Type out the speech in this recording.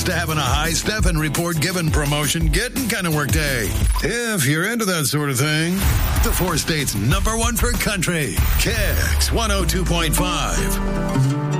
to having a high Stefan report given promotion getting kind of workday. If you're into that sort of thing, the 4 states' #1 for country, Kicks 102.5.